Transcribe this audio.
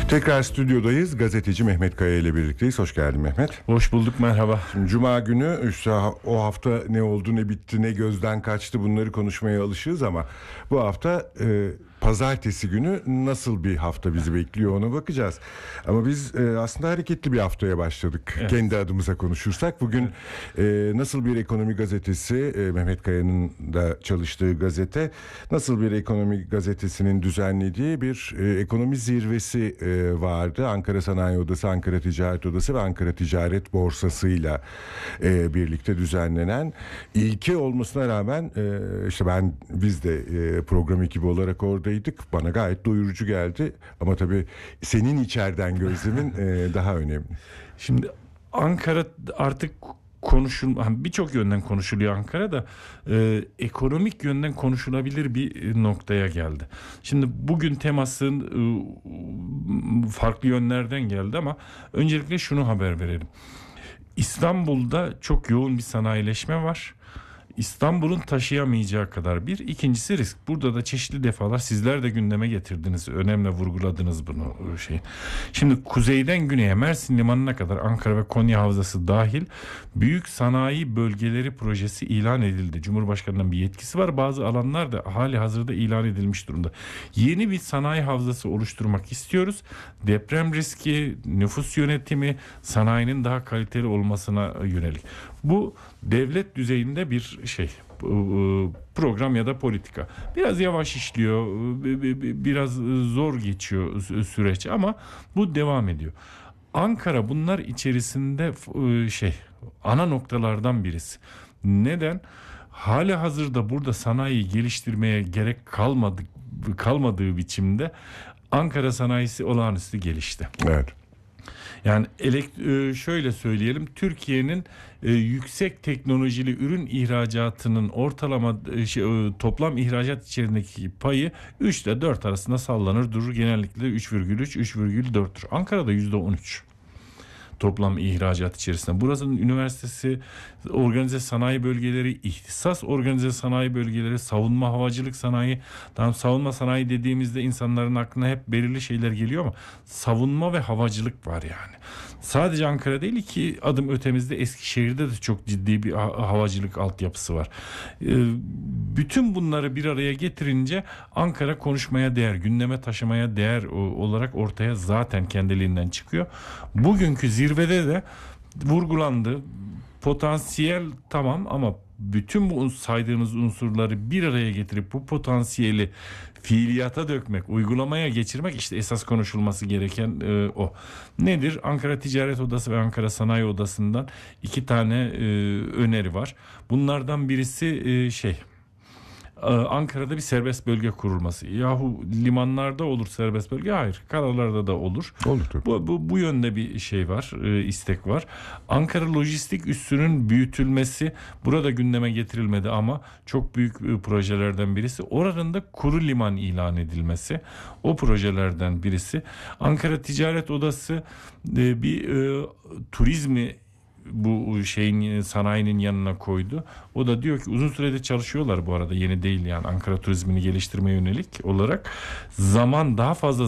Tekrar stüdyodayız. Gazeteci Mehmet Kaya ile birlikteyiz. Hoş geldin Mehmet. Hoş bulduk, merhaba. Şimdi Cuma günü işte o hafta ne oldu, ne bitti, ne gözden kaçtı, bunları konuşmaya alışığız ama bu hafta pazartesi günü nasıl bir hafta bizi bekliyor ona bakacağız. Ama biz aslında hareketli bir haftaya başladık. Evet. Kendi adımıza konuşursak. Bugün nasıl bir ekonomi gazetesi, Mehmet Kaya'nın da çalıştığı gazete, nasıl bir ekonomi gazetesinin düzenlediği bir ekonomi zirvesi vardı. Ankara Sanayi Odası, Ankara Ticaret Odası ve Ankara Ticaret Borsası'yla birlikte düzenlenen, ilki olmasına rağmen işte biz de program ekibi olarak oradaydık. Bana gayet doyurucu geldi. Ama tabii senin içeriden gözlemin daha önemli. Şimdi Ankara artık birçok yönden konuşuluyor Ankara'da. Ekonomik yönden konuşulabilir bir noktaya geldi. Şimdi bugün temasın farklı yönlerden geldi ama öncelikle şunu haber verelim. İstanbul'da çok yoğun bir sanayileşme var. İstanbul'un taşıyamayacağı kadar bir. İkincisi risk. Burada da çeşitli defalar sizler de gündeme getirdiniz. Önemli vurguladınız bunu. Şimdi kuzeyden güneye Mersin Limanı'na kadar Ankara ve Konya Havzası dahil büyük sanayi bölgeleri projesi ilan edildi. Cumhurbaşkanı'nın bir yetkisi var. Bazı alanlar da hali hazırda ilan edilmiş durumda. Yeni bir sanayi havzası oluşturmak istiyoruz. Deprem riski, nüfus yönetimi, sanayinin daha kaliteli olmasına yönelik. Bu devlet düzeyinde bir program ya da politika. Biraz yavaş işliyor, biraz zor geçiyor süreç ama bu devam ediyor. Ankara bunlar içerisinde ana noktalardan birisi. Neden? Hali hazırda burada sanayiyi geliştirmeye gerek kalmadığı biçimde Ankara sanayisi olağanüstü gelişti. Evet. Yani şöyle söyleyelim, Türkiye'nin yüksek teknolojili ürün ihracatının ortalama toplam ihracat içerisindeki payı 3 ile 4 arasında sallanır durur. Genellikle 3,3-3,4'tür. Ankara'da %13. Toplam ihracat içerisinde. Burasının üniversitesi, organize sanayi bölgeleri, ihtisas organize sanayi bölgeleri, savunma havacılık sanayi. Tamam, savunma sanayi dediğimizde insanların aklına hep belirli şeyler geliyor ama savunma ve havacılık var yani. Sadece Ankara değil, 2 adım ötemizde Eskişehir'de de çok ciddi bir havacılık altyapısı var. Bütün bunları bir araya getirince Ankara konuşmaya değer, gündeme taşımaya değer olarak ortaya zaten kendiliğinden çıkıyor. Bugünkü zirvede de vurgulandı. Potansiyel tamam ama bütün bu saydığımız unsurları bir araya getirip bu potansiyeli fiiliyata dökmek, uygulamaya geçirmek, işte esas konuşulması gereken o. Nedir? Ankara Ticaret Odası ve Ankara Sanayi Odası'ndan 2 tane öneri var. Bunlardan birisi Ankara'da bir serbest bölge kurulması. Limanlarda olur serbest bölge? Hayır. Karalarda da olur. Olur tabii. Bu yönde bir var, istek var. Ankara lojistik üssünün büyütülmesi burada gündeme getirilmedi ama çok büyük projelerden birisi. Oranın da kuru liman ilan edilmesi. O projelerden birisi. Ankara Ticaret Odası bir turizmi bu sanayinin yanına koydu. O da diyor ki uzun süredir çalışıyorlar bu arada, yeni değil yani, Ankara turizmini geliştirmeye yönelik olarak daha fazla